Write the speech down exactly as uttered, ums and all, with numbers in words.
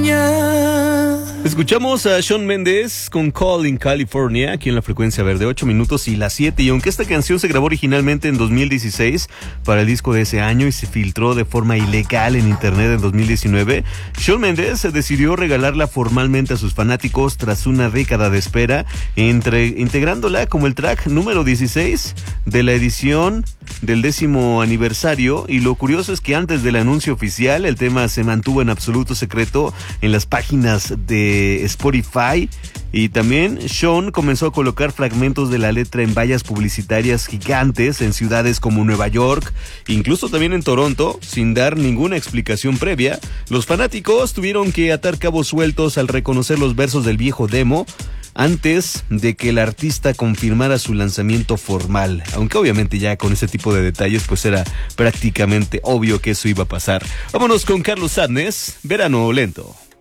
California. Escuchamos a Shawn Mendes con Call in California, aquí en la frecuencia verde, ocho minutos y las siete. Y aunque esta canción se grabó originalmente en dos mil dieciséis para el disco de ese año y se filtró de forma ilegal en internet en dos mil diecinueve, Shawn Mendes decidió regalarla formalmente a sus fanáticos tras una década de espera, entre, integrándola como el track número dieciséis de la edición del décimo aniversario. Y lo curioso es que antes del anuncio oficial, el tema se mantuvo en absoluto secreto en las páginas de Spotify, y también Shawn comenzó a colocar fragmentos de la letra en vallas publicitarias gigantes en ciudades como Nueva York, incluso también en Toronto, sin dar ninguna explicación previa. Los fanáticos tuvieron que atar cabos sueltos al reconocer los versos del viejo demo antes de que el artista confirmara su lanzamiento formal, aunque obviamente ya con ese tipo de detalles pues era prácticamente obvio que eso iba a pasar. Vámonos con Carlos Sadness, Verano Lento.